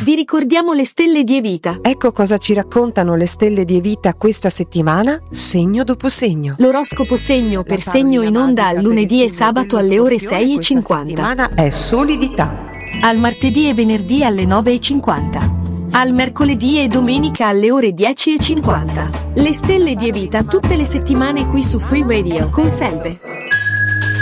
Vi ricordiamo le stelle di Evita. Ecco cosa ci raccontano le stelle di Evita questa settimana, segno dopo segno. L'oroscopo segno per segno in onda al lunedì e sabato alle ore 6:50. Settimana è solidità. Al martedì e venerdì alle 9:50. Al mercoledì e domenica alle ore 10:50. Le stelle di Evita tutte le settimane qui su Free Radio con Selve.